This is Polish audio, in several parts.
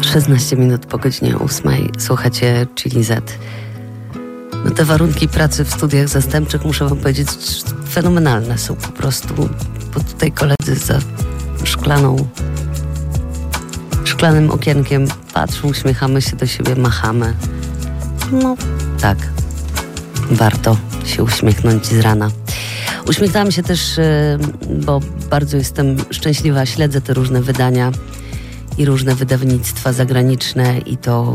16 minut po godzinie 8. Słuchacie Chili Z. No te warunki pracy w studiach zastępczych, muszę wam powiedzieć, fenomenalne są po prostu. Bo tutaj koledzy za szklanym okienkiem patrzą, uśmiechamy się do siebie, machamy. No tak, warto się uśmiechnąć z rana. Uśmiechnęłam się też, bo bardzo jestem szczęśliwa, śledzę te różne wydania i różne wydawnictwa zagraniczne i to,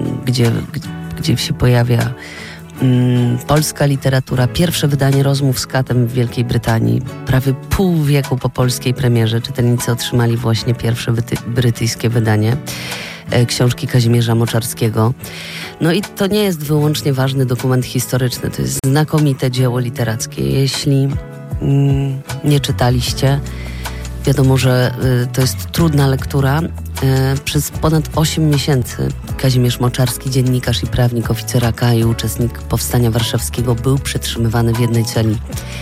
gdzie się pojawia polska literatura. Pierwsze wydanie Rozmów z katem w Wielkiej Brytanii. Prawie pół wieku po polskiej premierze czytelnicy otrzymali właśnie pierwsze brytyjskie wydanie książki Kazimierza Moczarskiego. No i to nie jest wyłącznie ważny dokument historyczny, to jest znakomite dzieło literackie. Jeśli nie czytaliście, wiadomo, że to jest trudna lektura. Przez ponad 8 miesięcy Kazimierz Moczarski, dziennikarz i prawnik, oficer AK i uczestnik Powstania Warszawskiego, był przetrzymywany w jednej celi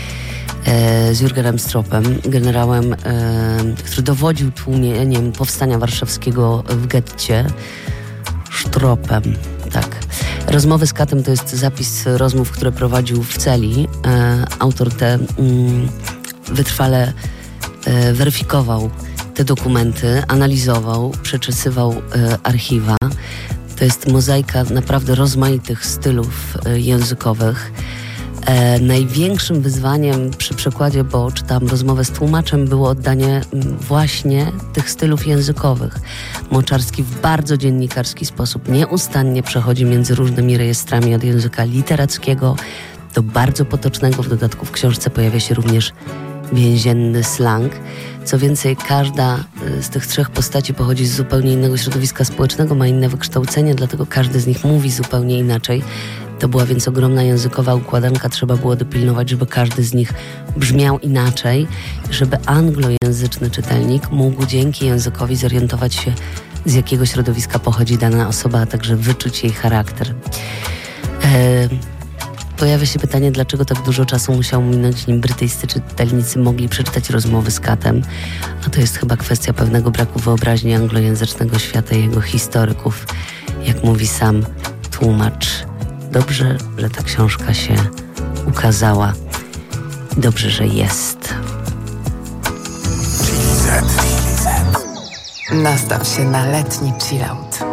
z Jurgenem Stropem, generałem, który dowodził tłumieniem Powstania Warszawskiego w getcie. Stropem, tak. Rozmowy z katem to jest zapis rozmów, które prowadził w celi. Autor te wytrwale weryfikował te dokumenty, analizował, przeczesywał archiwa. To jest mozaika naprawdę rozmaitych stylów językowych. Największym wyzwaniem przy przekładzie, bo czytałam rozmowę z tłumaczem, było oddanie właśnie tych stylów językowych. Moczarski w bardzo dziennikarski sposób nieustannie przechodzi między różnymi rejestrami od języka literackiego do bardzo potocznego. W dodatku w książce pojawia się również więzienny slang. Co więcej, każda z tych trzech postaci pochodzi z zupełnie innego środowiska społecznego, ma inne wykształcenie, dlatego każdy z nich mówi zupełnie inaczej. To była więc ogromna językowa układanka. Trzeba było dopilnować, żeby każdy z nich brzmiał inaczej, żeby anglojęzyczny czytelnik mógł dzięki językowi zorientować się, z jakiego środowiska pochodzi dana osoba, a także wyczuć jej charakter. Pojawia się pytanie, dlaczego tak dużo czasu musiało minąć, nim brytyjscy czytelnicy mogli przeczytać Rozmowy z katem. A to jest chyba kwestia pewnego braku wyobraźni anglojęzycznego świata i jego historyków, jak mówi sam tłumacz. Dobrze, że ta książka się ukazała. Dobrze, że jest. Nastaw się na letni chillout.